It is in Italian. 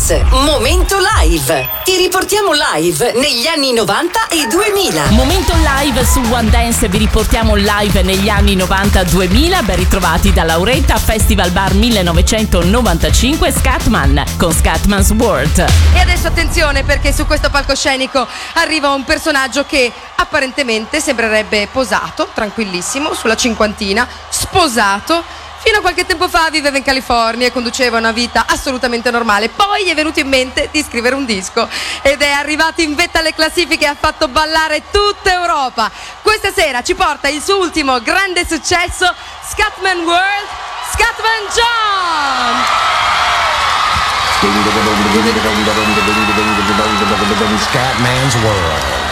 Dance, Momento Live. Ti riportiamo live negli anni 90 e 2000. Momento Live su One Dance, vi riportiamo live negli anni 90-2000. Ben ritrovati da Lauretta, Festival Bar 1995, Scatman con Scatman's World. E adesso attenzione, perché su questo palcoscenico arriva un personaggio che apparentemente sembrerebbe posato, tranquillissimo, sulla cinquantina, sposato. Fino a qualche tempo fa viveva in California e conduceva una vita assolutamente normale. Poi gli è venuto in mente di scrivere un disco ed è arrivato in vetta alle classifiche e ha fatto ballare tutta Europa. Questa sera ci porta il suo ultimo grande successo, Scatman World, Scatman John! Scatman's World.